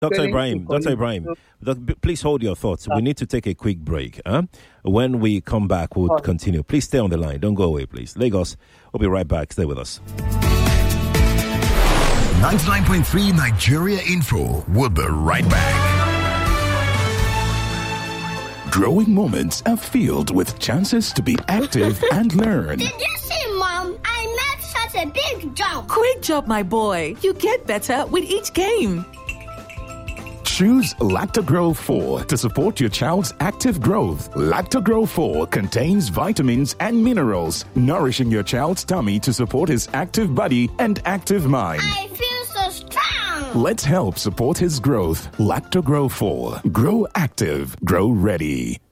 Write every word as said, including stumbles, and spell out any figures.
Doctor Ibrahim, Doctor Ibrahim, doc- please hold your thoughts. We need to take a quick break. Huh? When we come back, we'll continue. Please stay on the line. Don't go away, please. Lagos, we'll be right back. Stay with us. ninety-nine point three Nigeria Info. We'll be right back. Growing moments are filled with chances to be active and learn. Did you see, Mom? I made such a big jump. Great job, my boy. You get better with each game. Choose Lactogrow four to support your child's active growth. Lactogrow four contains vitamins and minerals, nourishing your child's tummy to support his active body and active mind. I feel so strong. Let's help support his growth. Lactogrow four. Grow active. Grow ready.